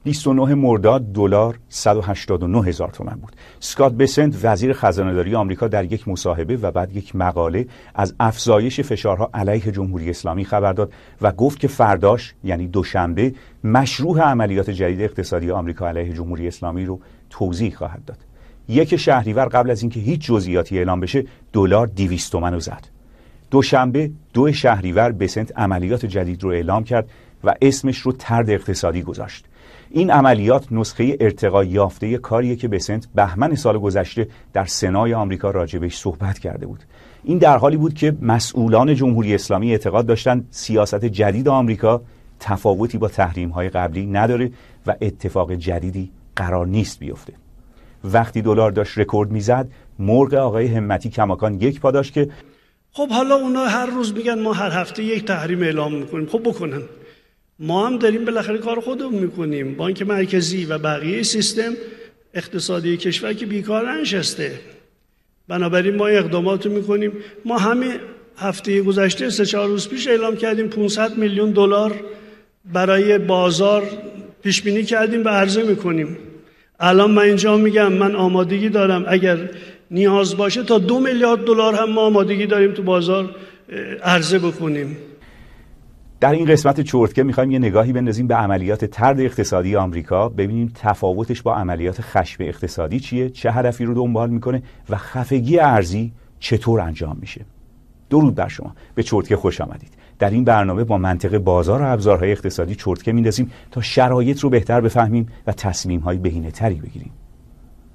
29 مرداد دلار 189,000 تومان بود. اسکات بسنت وزیر خزانه‌داری آمریکا در یک مصاحبه و بعد یک مقاله از افزایش فشارها علیه جمهوری اسلامی خبر داد و گفت که فرداش یعنی دوشنبه مشروع عملیات جدید اقتصادی آمریکا علیه جمهوری اسلامی رو توضیح خواهد داد. 1 شهریور قبل از اینکه هیچ جزئیاتی اعلام بشه دلار 200 تومان رو زد. دوشنبه 2 شهریور بسنت عملیات جدید رو اعلام کرد و اسمش رو طرد اقتصادی گذاشت. این عملیات نسخه ارتقا یافته کاریه که بسنت بهمن سال گذشته در سنای آمریکا راجبش صحبت کرده بود. این در حالی بود که مسئولان جمهوری اسلامی اعتقاد داشتند سیاست جدید آمریکا تفاوتی با تحریم‌های قبلی نداره و اتفاق جدیدی قرار نیست بیفته. وقتی دلار داشت رکورد میزد، مرغ آقای همتی کماکان یک پا داشت که خب حالا اونا هر روز میگن ما هر هفته یک تحریم اعلام میکنیم. خب بکنن، ما هم داریم بالاخره کار خودمون میکنیم. بانک مرکزی و بقیه سیستم اقتصادی کشور که بیکار ننشسته، بنابراین ما اقدامات رو میکنیم. ما همه هفته گذشته 3-4 روز پیش اعلام کردیم 500 میلیون دلار برای بازار پیش بینی کردیم و عرضه میکنیم. الان من اینجا میگم من آمادگی دارم اگر نیاز باشه تا 2 میلیارد دلار هم ما آمادگی داریم تو بازار عرضه بکنیم. در این قسمت چرتکه میخوایم یه نگاهی بندازیم به عملیات طرد اقتصادی آمریکا، ببینیم تفاوتش با عملیات خشم اقتصادی چیه، چه هدفی رو دنبال میکنه و خفگی ارزی چطور انجام میشه. درود بر شما، به چرتکه خوش آمدید. در این برنامه با منطق بازار و ابزارهای اقتصادی چرتکه میندازیم تا شرایط رو بهتر بفهمیم و تصمیم‌های بهینه‌تری بگیریم.